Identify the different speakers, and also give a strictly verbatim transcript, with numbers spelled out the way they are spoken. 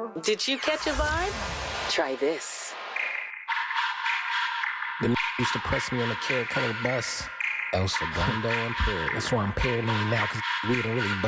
Speaker 1: Did you catch a vibe? Try this.
Speaker 2: The used to press me on the carrot color bus. El Segundo impaired. That's why I'm paranoid now, cause we don't really